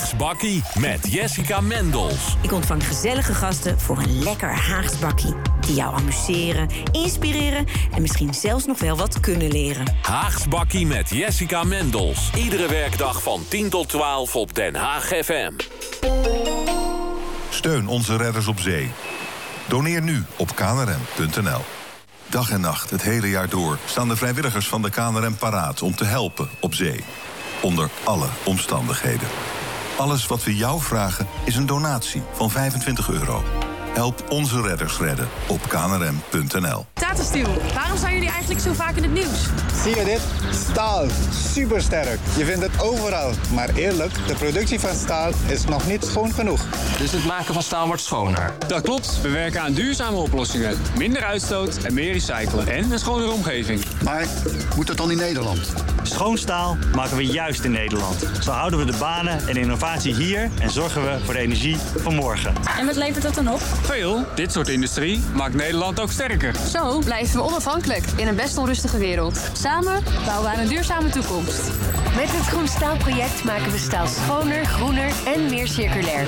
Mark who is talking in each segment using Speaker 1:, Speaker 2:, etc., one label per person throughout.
Speaker 1: Haags Bakkie met Jessica Mendels.
Speaker 2: Ik ontvang gezellige gasten voor een lekker Haags Bakkie. Die jou amuseren, inspireren en misschien zelfs nog wel wat kunnen leren.
Speaker 1: Haags Bakkie met Jessica Mendels. Iedere werkdag van 10 tot 12 op Den Haag FM.
Speaker 3: Steun onze redders op zee. Doneer nu op knrm.nl. Dag en nacht, het hele jaar door, staan de vrijwilligers van de KNRM paraat om te helpen op zee. Onder alle omstandigheden. Alles wat we jou vragen is een donatie van €25. Help onze redders redden op knrm.nl.
Speaker 4: Tata Steel, waarom zijn jullie eigenlijk zo vaak in het nieuws?
Speaker 5: Zie je dit? Staal. Supersterk. Je vindt het overal. Maar eerlijk, de productie van staal is nog niet schoon genoeg.
Speaker 6: Dus het maken van staal wordt schoner?
Speaker 7: Dat klopt. We werken aan duurzame oplossingen. Minder uitstoot en meer recyclen. En een schonere omgeving.
Speaker 8: Maar moet dat dan in Nederland?
Speaker 9: Schoon staal maken we juist in Nederland. Zo houden we de banen en innovatie hier en zorgen we voor de energie van morgen.
Speaker 4: En wat levert dat dan op?
Speaker 7: Veel. Dit soort industrie maakt Nederland ook sterker.
Speaker 4: Zo blijven we onafhankelijk in een best onrustige wereld. Samen bouwen we aan een duurzame toekomst.
Speaker 10: Met het Groen Staalproject maken we staal schoner, groener en meer circulair.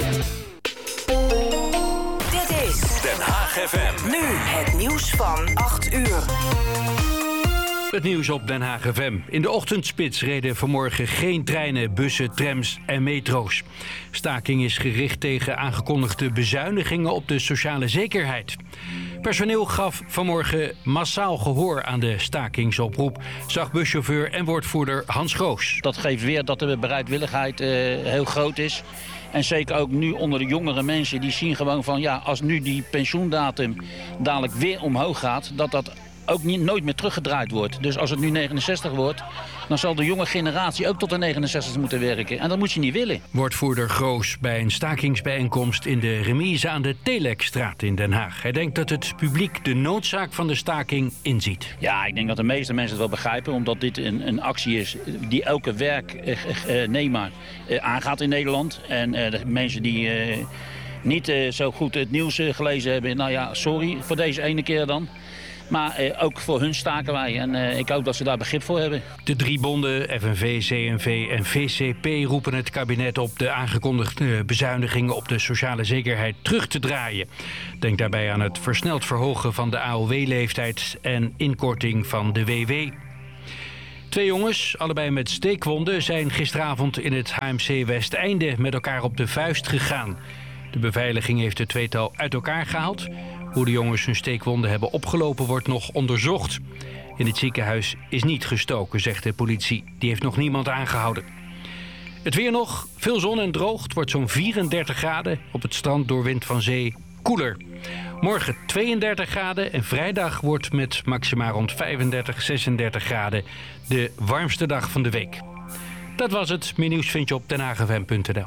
Speaker 2: Dit is
Speaker 1: Den Haag FM.
Speaker 2: nu het nieuws van 8 uur.
Speaker 11: Het nieuws op Den Haag FM. In de ochtendspits reden vanmorgen geen treinen, bussen, trams en metro's. Staking is gericht tegen aangekondigde bezuinigingen op de sociale zekerheid. Personeel gaf vanmorgen massaal gehoor aan de stakingsoproep, zag buschauffeur en woordvoerder Hans Groos.
Speaker 12: Dat geeft weer dat de bereidwilligheid heel groot is. En zeker ook nu onder de jongere mensen, die zien gewoon van ja, als nu die pensioendatum dadelijk weer omhoog gaat, dat ook nooit meer teruggedraaid wordt. Dus als het nu 69 wordt, dan zal de jonge generatie ook tot de 69 moeten werken. En dat moet je niet willen.
Speaker 11: Woordvoerder Groos bij een stakingsbijeenkomst in de remise aan de Telekstraat in Den Haag. Hij denkt dat het publiek de noodzaak van de staking inziet.
Speaker 12: Ja, ik denk dat de meeste mensen het wel begrijpen, omdat dit een actie is die elke werknemer aangaat in Nederland. En de mensen die niet zo goed het nieuws gelezen hebben, nou ja, sorry voor deze ene keer dan. Maar ook voor hun staken wij en ik hoop dat ze daar begrip voor hebben.
Speaker 11: De drie bonden, FNV, CNV en VCP, roepen het kabinet op de aangekondigde bezuinigingen op de sociale zekerheid terug te draaien. Denk daarbij aan het versneld verhogen van de AOW-leeftijd en inkorting van de WW. 2 jongens, allebei met steekwonden, zijn gisteravond in het HMC Westeinde met elkaar op de vuist gegaan. De beveiliging heeft het tweetal uit elkaar gehaald. Hoe de jongens hun steekwonden hebben opgelopen wordt nog onderzocht. In het ziekenhuis is niet gestoken, zegt de politie. Die heeft nog niemand aangehouden. Het weer nog, veel zon en droog. Het wordt zo'n 34 graden. Op het strand door wind van zee koeler. Morgen 32 graden en vrijdag wordt met maxima rond 35, 36 graden de warmste dag van de week. Dat was het. Meer nieuws vind je op denhaagfm.nl.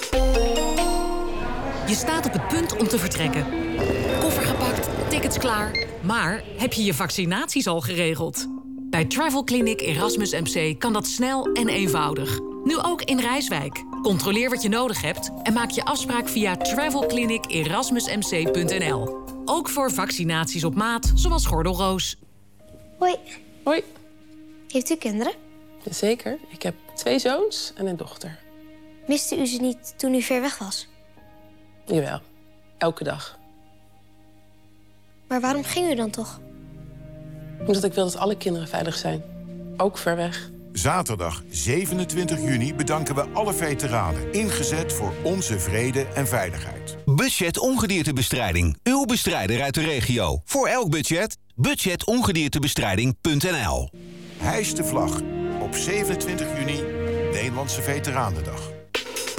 Speaker 13: Je staat op het punt om te vertrekken. Koffer gepakt, tickets klaar. Maar heb je je vaccinaties al geregeld? Bij Travel Clinic Erasmus MC kan dat snel en eenvoudig. Nu ook in Rijswijk. Controleer wat je nodig hebt en maak je afspraak via travelclinicerasmusmc.nl. Ook voor vaccinaties op maat, zoals gordelroos.
Speaker 14: Hoi.
Speaker 15: Hoi.
Speaker 14: Heeft u kinderen?
Speaker 15: Zeker. Ik heb 2 zoons en een dochter.
Speaker 14: Miste u ze niet toen u ver weg was?
Speaker 15: Jawel. Elke dag.
Speaker 14: Maar waarom ging u dan toch?
Speaker 15: Omdat ik wil dat alle kinderen veilig zijn. Ook ver weg.
Speaker 16: Zaterdag 27 juni bedanken we alle veteranen. Ingezet voor onze vrede en veiligheid.
Speaker 17: Budget ongediertebestrijding. Uw bestrijder uit de regio. Voor elk budget. Budgetongediertebestrijding.nl.
Speaker 16: Hijs de vlag op 27 juni, Nederlandse Veteranendag.